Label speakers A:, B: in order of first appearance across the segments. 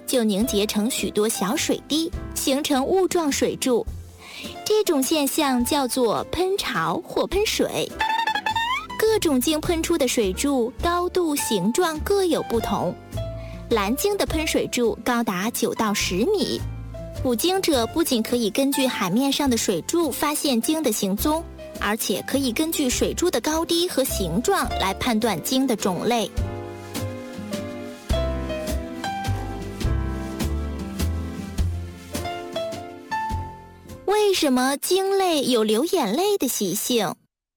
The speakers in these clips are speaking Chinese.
A: 就凝结成许多小水滴，形成雾状水柱。这种现象叫做喷潮或喷水。各种鲸喷出的水柱高度、形状各有不同。蓝鲸的喷水柱高达9到10米。捕鲸者不仅可以根据海面上的水柱发现鲸的行踪，而且可以根据水柱的高低和形状来判断鲸的种类。为什么鲸类有流眼泪的习性？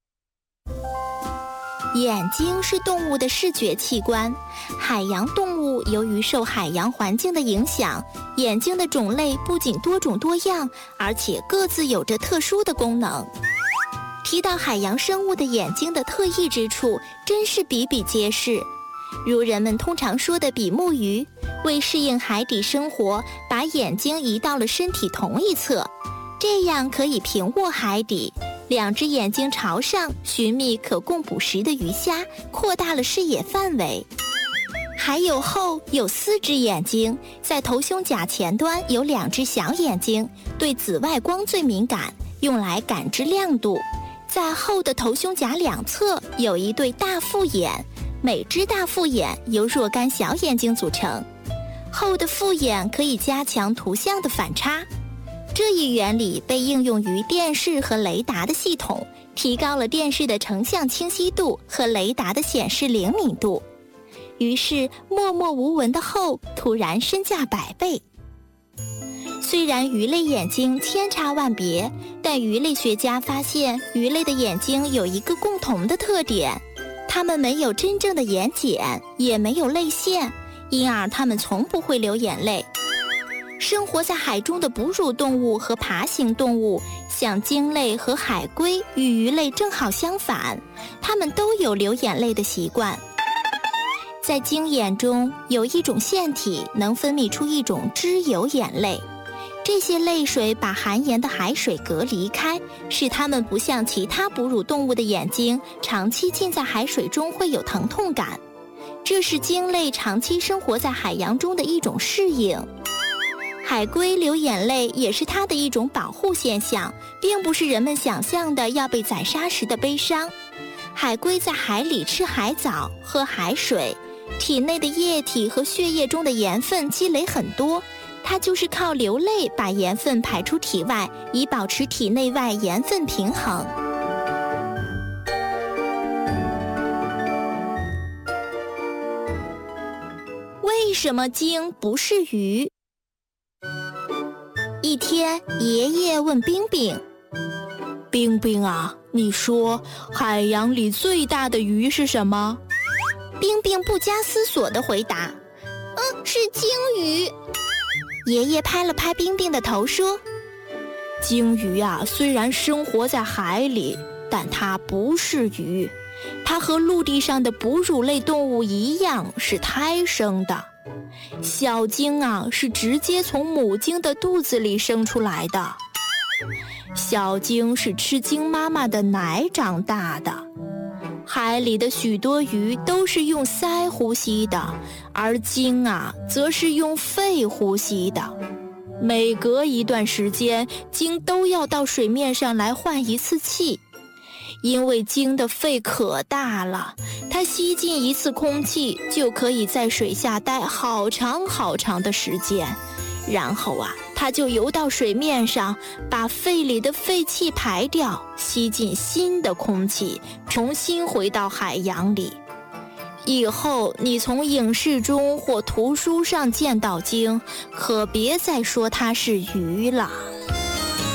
A: 眼睛是动物的视觉器官，海洋动物由于受海洋环境的影响，眼睛的种类不仅多种多样，而且各自有着特殊的功能。提到海洋生物的眼睛的特异之处，真是比比皆是。如人们通常说的比目鱼，为适应海底生活，把眼睛移到了身体同一侧，这样可以平卧海底。2只眼睛朝上，寻觅可供捕食的鱼虾，扩大了视野范围。还有后有4只眼睛，在头胸甲前端有2只小眼睛，对紫外光最敏感，用来感知亮度。在后的头胸甲两侧有一对大复眼，每只大复眼由若干小眼睛组成。后的复眼可以加强图像的反差。这一原理被应用于电视和雷达的系统，提高了电视的成像清晰度和雷达的显示灵敏度。于是默默无闻的后突然身价100倍。虽然鱼类眼睛千差万别，但鱼类学家发现鱼类的眼睛有一个共同的特点，它们没有真正的眼睑，也没有泪腺，因而它们从不会流眼泪。生活在海中的哺乳动物和爬行动物，像鲸类和海龟与鱼类正好相反，它们都有流眼泪的习惯。在鲸眼中有一种腺体能分泌出一种脂油眼泪，这些泪水把含盐的海水隔离开，使它们不像其他哺乳动物的眼睛长期浸在海水中会有疼痛感，这是鲸类长期生活在海洋中的一种适应。海龟流眼泪也是它的一种保护现象，并不是人们想象的要被宰杀时的悲伤。海龟在海里吃海藻、喝海水，体内的液体和血液中的盐分积累很多，它就是靠流泪把盐分排出体外，以保持体内外盐分平衡。为什么鲸不是鱼？一天，爷爷问冰冰：“
B: 冰冰啊，你说海洋里最大的鱼是什么？”
A: 冰冰不加思索地回答：“是鲸鱼。”爷爷拍了拍冰冰的头说：“
B: 鲸鱼啊，虽然生活在海里，但它不是鱼，它和陆地上的哺乳类动物一样是胎生的。小鲸啊，是直接从母鲸的肚子里生出来的。小鲸是吃鲸妈妈的奶长大的。海里的许多鱼都是用鳃呼吸的，而鲸啊，则是用肺呼吸的。每隔一段时间，鲸都要到水面上来换一次气。因为鲸的肺可大了，它吸进一次空气就可以在水下待好长好长的时间，然后它就游到水面上，把肺里的废气排掉，吸进新的空气，重新回到海洋里。以后你从影视中或图书上见到鲸，可别再说它是鱼了。